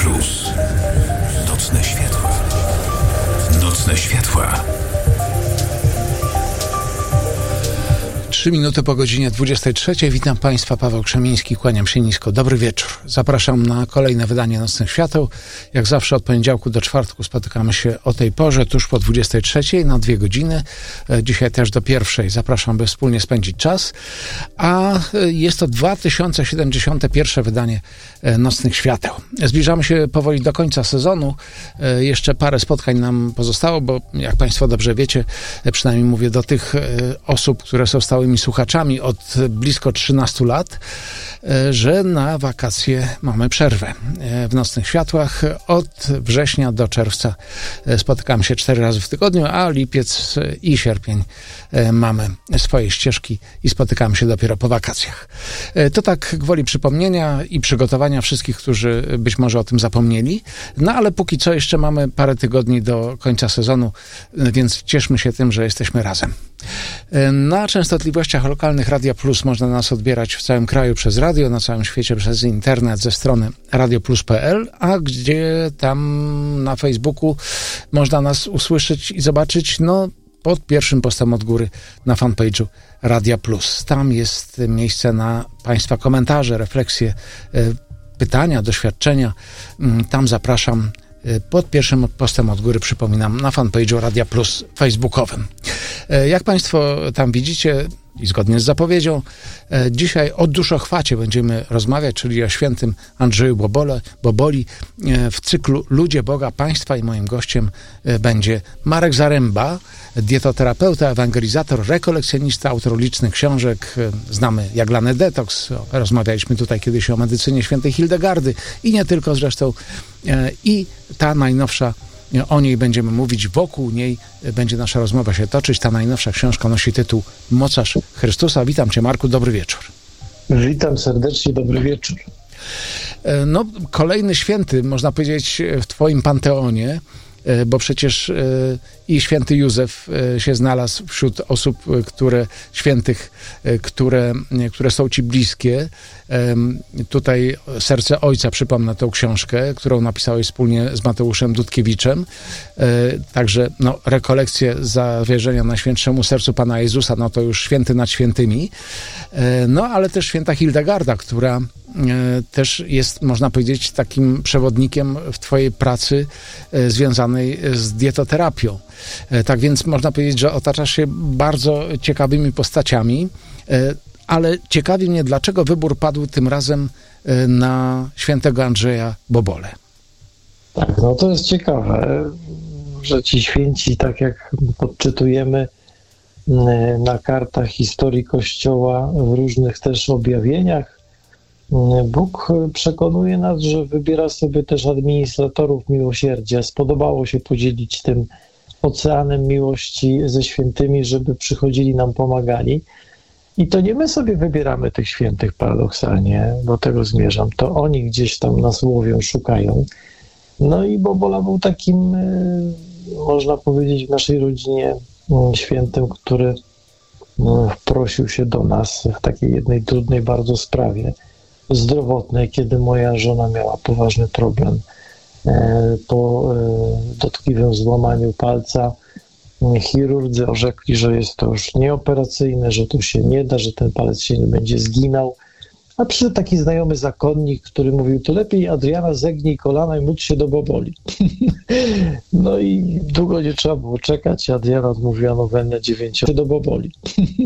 Plus. Nocne światła. Nocne światła. 3 minuty po godzinie 23. Witam Państwa, Paweł Krzemiński, kłaniam się nisko. Dobry wieczór. Zapraszam na kolejne wydanie Nocnych Świateł. Jak zawsze od poniedziałku do czwartku spotykamy się o tej porze, tuż po 23 na 2 godziny. Dzisiaj też do 1. Zapraszam, by wspólnie spędzić czas. A jest to 2071 wydanie Nocnych Świateł. Zbliżamy się powoli do końca sezonu. Jeszcze parę spotkań nam pozostało, bo jak Państwo dobrze wiecie, przynajmniej mówię do tych osób, które są stałymi słuchaczami od blisko 13 lat, że na wakacje mamy przerwę w Nocnych Światłach. Od września do czerwca spotykamy się 4 razy w tygodniu, a lipiec i sierpień mamy swoje ścieżki i spotykamy się dopiero po wakacjach. To tak gwoli przypomnienia i przygotowania wszystkich, którzy być może o tym zapomnieli. No ale póki co jeszcze mamy parę tygodni do końca sezonu, więc cieszmy się tym, że jesteśmy razem. Na częstotliwościach lokalnych Radia Plus można nas odbierać w całym kraju przez radio, na całym świecie przez internet ze strony radioplus.pl, a gdzie tam na Facebooku można nas usłyszeć i zobaczyć, pod pierwszym postem od góry na fanpage'u Radia Plus. Tam jest miejsce na Państwa komentarze, refleksje, pytania, doświadczenia. Tam zapraszam pod pierwszym postem od góry, przypominam, na fanpage'u Radia Plus facebookowym. Jak Państwo tam widzicie i zgodnie z zapowiedzią, dzisiaj o duszochwacie będziemy rozmawiać, czyli o świętym Andrzeju Boboli w cyklu Ludzie Boga Państwa, i moim gościem będzie Marek Zaręba, dietoterapeuta, ewangelizator, rekolekcjonista, autor licznych książek. Znamy Jaglany Detoks, rozmawialiśmy tutaj kiedyś o medycynie świętej Hildegardy i nie tylko zresztą. I ta najnowsza, o niej będziemy mówić, wokół niej będzie nasza rozmowa się toczyć. Ta najnowsza książka nosi tytuł Mocarz Chrystusa. Witam Cię, Marku, dobry wieczór. Witam serdecznie, dobry wieczór. Kolejny święty, można powiedzieć, w Twoim panteonie, bo przecież i święty Józef się znalazł wśród osób, świętych, które są Ci bliskie. Tutaj Serce Ojca, przypomnę tą książkę, którą napisałeś wspólnie z Mateuszem Dudkiewiczem. Także rekolekcje zawierzenia Najświętszemu Sercu Pana Jezusa, to już święty nad świętymi. Ale też święta Hildegarda, która też jest, można powiedzieć, takim przewodnikiem w Twojej pracy związanej z dietoterapią. Tak więc można powiedzieć, że otaczasz się bardzo ciekawymi postaciami, ale ciekawi mnie, dlaczego wybór padł tym razem na świętego Andrzeja Bobolę. Tak, to jest ciekawe, że ci święci, tak jak podczytujemy na kartach historii Kościoła w różnych też objawieniach, Bóg przekonuje nas, że wybiera sobie też administratorów miłosierdzia. Spodobało się podzielić tym oceanem miłości ze świętymi, żeby przychodzili nam, pomagali. I to nie my sobie wybieramy tych świętych paradoksalnie, do tego zmierzam. To oni gdzieś tam nas łowią, szukają. I Bobola był takim, można powiedzieć, w naszej rodzinie świętym, który wprosił się do nas w takiej jednej trudnej bardzo sprawie zdrowotnej, kiedy moja żona miała poważny problem po dotkliwym złamaniu palca. Chirurdzy orzekli, że jest to już nieoperacyjne, że to się nie da, że ten palec się nie będzie zginał. A przyszedł taki znajomy zakonnik, który mówił, to lepiej Adriana zegnij kolana i módl się do Boboli. I długo nie trzeba było czekać. Adriana odmówiła nowennę 9 do Boboli.